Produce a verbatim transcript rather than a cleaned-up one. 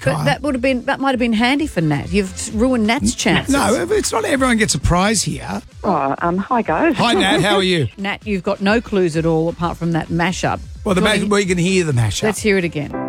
But that would have been that might have been handy for Nat. You've ruined Nat's chances. No, it's not everyone gets a prize here. Oh, um, hi, guys. Hi, Nat. How are you? Nat, you've got no clues at all apart from that mashup. Well, the Do you mash, wanna- well, you can hear the mashup. Let's hear it again.